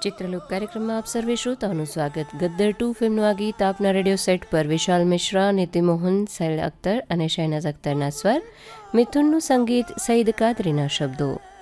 ચિત્રલોક કાર્યક્રમમાં આપ સર્વે શ્રોતાઓનું સ્વાગત. ગદ્દર 2 ફિલ્મનું આ ગીત આપના રેડિયો સેટ પર વિશાલ મિશ્રા, નીતિ મોહન, સૈલ અખ્તર અને શહેનાઝ અખ્તરના સ્વર, મિથુનનું સંગીત, સઈદ કાદરીના શબ્દો.